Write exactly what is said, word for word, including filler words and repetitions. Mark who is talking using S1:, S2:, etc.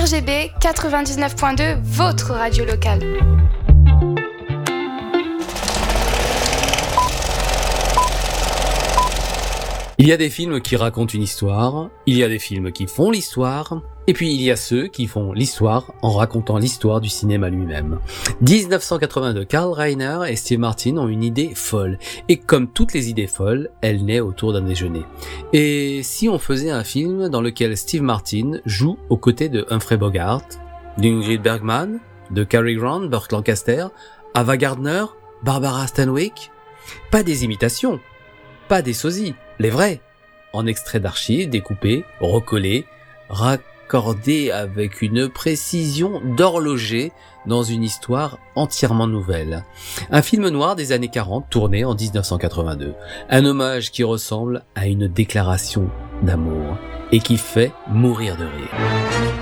S1: R G B quatre-vingt-dix-neuf point deux, votre radio locale.
S2: Il y a des films qui racontent une histoire, il y a des films qui font l'histoire, et puis il y a ceux qui font l'histoire en racontant l'histoire du cinéma lui-même. dix-neuf cent quatre-vingt-deux, Karl Reiner et Steve Martin ont une idée folle, et comme toutes les idées folles, elle naît autour d'un déjeuner. Et si on faisait un film dans lequel Steve Martin joue aux côtés de Humphrey Bogart, d'Ingrid Bergman, de Cary Grant, Burt Lancaster, Ava Gardner, Barbara Stanwyck? Pas des imitations, pas des sosies, les vrais, en extraits d'archives découpés, recollés, raccordés avec une précision d'horloger dans une histoire entièrement nouvelle. Un film noir des années quarante tourné en dix-neuf cent quatre-vingt-deux. Un hommage qui ressemble à une déclaration d'amour et qui fait mourir de rire.